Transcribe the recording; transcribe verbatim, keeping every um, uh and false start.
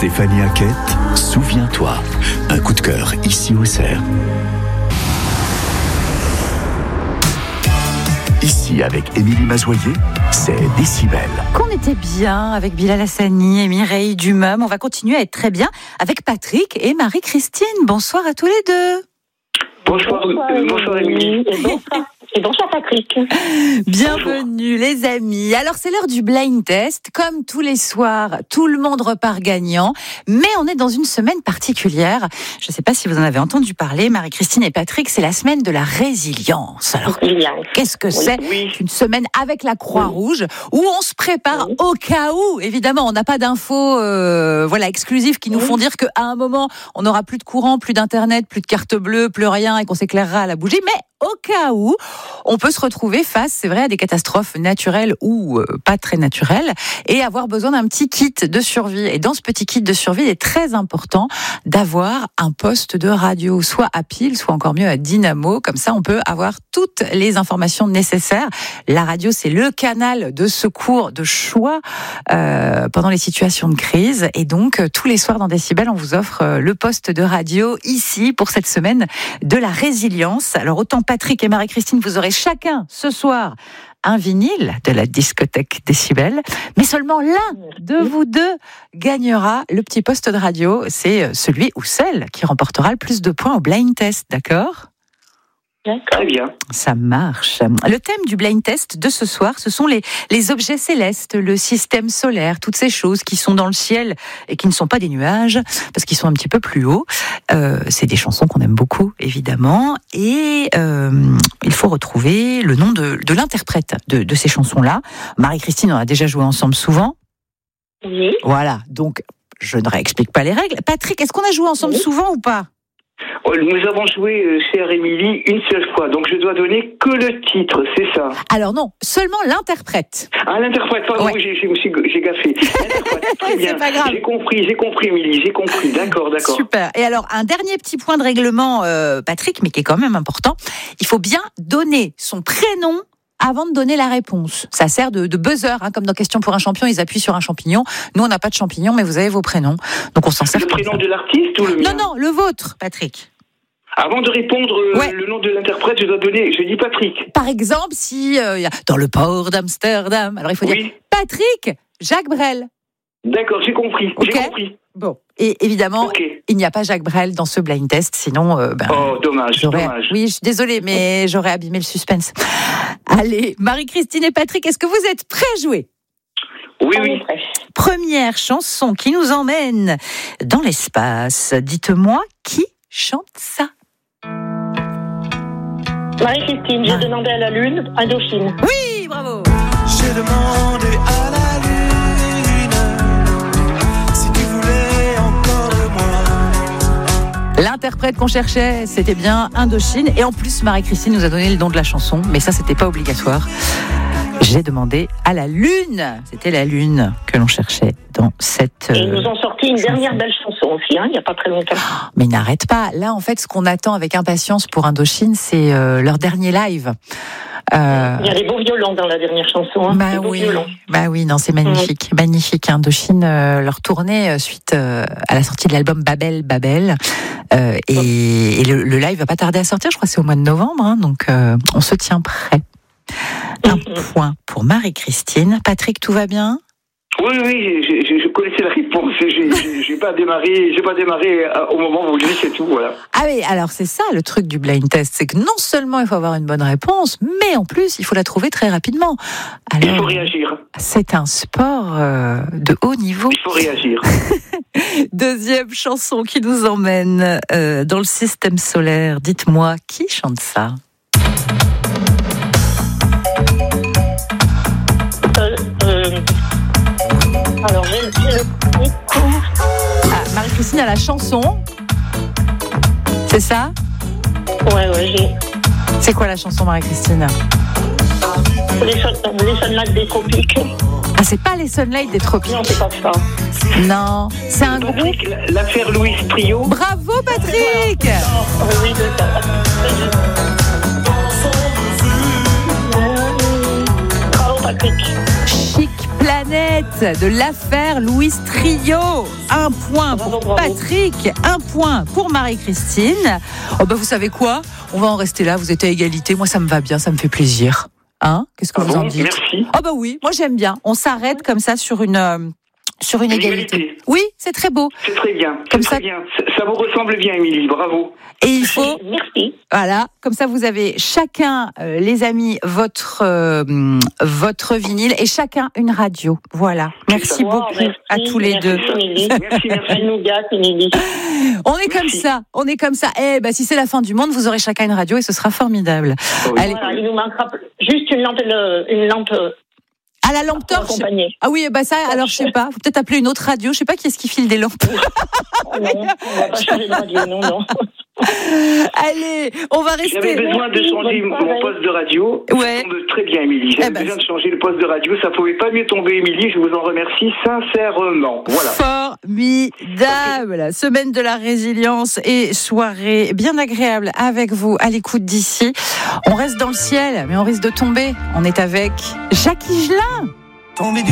Stéphanie Hackett, souviens-toi. Un coup de cœur ici au Cerf. Ici, avec Émilie Mazoyer, c'est Décibel. Qu'on était bien avec Bilal Hassani et Mireille Dumum. On va continuer à être très bien avec Patrick et Marie-Christine. Bonsoir à tous les deux. Bonsoir, bonsoir, euh, bonsoir Émilie. Et bonsoir, et bonsoir Patrick. Bienvenue les amis. Alors c'est l'heure du blind test. Comme tous les soirs, tout le monde repart gagnant. Mais on est dans une semaine particulière. Je ne sais pas si vous en avez entendu parler, Marie-Christine et Patrick, c'est la semaine de la résilience. Alors qu'est-ce que c'est ? Oui. Une semaine avec la Croix-Rouge où on se prépare oui. au cas où. Évidemment, on n'a pas d'infos euh, voilà, exclusives qui nous oui. font dire qu'à un moment, on n'aura plus de courant, plus d'internet, plus de carte bleue, plus rien et qu'on s'éclairera à la bougie. Mais au cas où, on peut se retrouver face, c'est vrai, à des catastrophes naturelles ou euh, pas très naturelles et avoir besoin d'un petit kit de survie. Et dans ce petit kit de survie, il est très important d'avoir un poste de radio, soit à pile, soit encore mieux à dynamo. Comme ça, on peut avoir toutes les informations nécessaires. La radio, c'est le canal de secours de choix euh, pendant les situations de crise. Et donc, tous les soirs dans Décibel, on vous offre euh, le poste de radio ici pour cette semaine de la résilience. Alors, autant Patrick et Marie-Christine, vous aurez chacun ce soir un vinyle de la discothèque Décibel, mais seulement l'un de vous deux gagnera le petit poste de radio. C'est celui ou celle qui remportera le plus de points au blind test, d'accord ? Très bien. Ça marche. Le thème du blind test de ce soir, ce sont les, les objets célestes, le système solaire, toutes ces choses qui sont dans le ciel et qui ne sont pas des nuages, parce qu'ils sont un petit peu plus hauts. Euh, c'est des chansons qu'on aime beaucoup, évidemment. Et euh, il faut retrouver le nom de, de l'interprète de, de ces chansons-là. Marie-Christine, on a déjà joué ensemble souvent. Oui. Voilà, donc je ne réexplique pas les règles. Patrick, est-ce qu'on a joué ensemble oui. souvent ou pas ? Nous avons joué, chère Émilie, une seule fois, donc je dois donner que le titre, c'est ça ? Alors non, seulement l'interprète. Ah, l'interprète, pardon, ouais. oui, j'ai, j'ai, j'ai gaffé. L'interprète, très bien. C'est pas grave. J'ai compris, j'ai compris, Émilie, j'ai compris, d'accord, d'accord. Super. Et alors, un dernier petit point de règlement, euh, Patrick, mais qui est quand même important, il faut bien donner son prénom avant de donner la réponse. Ça sert de, de buzzer, hein, comme dans Question pour un champion, ils appuient sur un champignon. Nous, on n'a pas de champignon, mais vous avez vos prénoms. Donc on s'en sert. Le prénom de l'artiste ou le mien ? Non, non, le vôtre, Patrick. Avant de répondre euh, ouais. le nom de l'interprète, je dois donner, je dis Patrick. Par exemple, si euh, y a dans le port d'Amsterdam, alors il faut oui. dire Patrick Jacques Brel. D'accord, j'ai compris, okay. j'ai compris. Bon, et évidemment, okay. il n'y a pas Jacques Brel dans ce blind test, sinon... Euh, ben, oh, dommage, dommage. Oui, je suis désolée, mais j'aurais abîmé le suspense. Allez, Marie-Christine et Patrick, est-ce que vous êtes prêts à jouer ? Oui, oui. Première chanson qui nous emmène dans l'espace. Dites-moi, qui chante ça ? Marie-Christine, j'ai demandé à la Lune, Indochine. Oui, bravo. J'ai demandé à la Lune si tu voulais encore de moi. L'interprète qu'on cherchait, c'était bien Indochine. Et en plus, Marie-Christine nous a donné le nom de la chanson, mais ça, c'était pas obligatoire. J'ai demandé à la Lune. C'était la Lune que l'on cherchait dans cette... Et ils nous ont sorti une chanson. Dernière belle chanson aussi, hein, il n'y a pas très longtemps. Oh, mais n'arrête pas. Là, en fait, ce qu'on attend avec impatience pour Indochine, c'est euh, leur dernier live. Euh... Il y a des beaux violons dans la dernière chanson. Hein, bah, oui. bah oui, non, c'est magnifique. Mmh. Magnifique. Indochine, euh, leur tournée suite euh, à la sortie de l'album Babel, Babel. Euh, et, mmh. et le, le live va pas tarder à sortir, je crois que c'est au mois de novembre. Hein, donc, euh, on se tient prêt. Un mmh. point pour Marie-Christine. Patrick, tout va bien ? Oui, oui, je, je, je connaissais la réponse. Je n'ai pas démarré, j'ai pas démarré au moment où vous le dites, c'est tout, voilà. Ah oui, alors c'est ça le truc du blind test, c'est que non seulement il faut avoir une bonne réponse, mais en plus il faut la trouver très rapidement. Alors, il faut réagir. C'est un sport euh, de haut niveau. Il faut réagir. Deuxième chanson qui nous emmène euh, dans le système solaire. Dites-moi, qui chante ça ? euh, euh... Alors, j'ai, j'ai le petit coup. Ah, Marie-Christine a la chanson. C'est ça ? Ouais, ouais, j'ai. C'est quoi la chanson, Marie-Christine ? Les, son, les Sunlight des Tropiques. Ah, c'est pas les Sunlight des Tropiques. Non, c'est pas ça. Non, c'est un Patrick, groupe. L'affaire Louis Trio. Bravo, Patrick ! Oh, oui, c'est ça. Bravo, Patrick. Chic Planète de l'affaire Louis Trio. Un point pour Bravo, bravo. Patrick, un point pour Marie-Christine. Oh bah vous savez quoi ? On va en rester là, vous êtes à égalité. Moi ça me va bien, ça me fait plaisir. Hein ? Qu'est-ce que Ah vous bon, en dites ? merci. Oh bah oui, moi j'aime bien. On s'arrête comme ça sur une, euh, sur une Une égalité. égalité. Oui, c'est très beau. C'est très bien. C'est Comme très ça- bien. Ça, ça vous ressemble bien, Émilie. Bravo. Et il faut... Merci. Voilà, comme ça vous avez chacun, euh, les amis, votre euh, votre vinyle et chacun une radio. Voilà. Merci Wow, beaucoup merci, à tous les merci, deux. Émilie. Merci, merci. Elle nous gâte, Émilie. On est comme Merci. ça, on est comme ça. Eh ben si c'est la fin du monde, vous aurez chacun une radio et ce sera formidable. Oh oui. Allez, Voilà, il nous manquera juste une lampe, le- une lampe euh, à la lampe pour torche. accompagner. Ah oui, bah ça, alors je sais pas, faut peut-être appeler une autre radio. Je sais pas qui est-ce qui file des lampes. Oh non, on va pas changer de radio, non, non. Allez, on va J'avais rester. besoin de changer Bonne mon soirée. poste de radio. Ouais. Ça tombe très bien, Émilie. J'avais Eh ben, besoin de changer le poste de radio. Ça pouvait pas mieux tomber, Émilie. Je vous en remercie sincèrement. Voilà. Formidable. Semaine de la résilience et soirée bien agréable avec vous à l'écoute d'ici. On reste dans le ciel, mais on risque de tomber. On est avec Jacques Higelin. Tombé du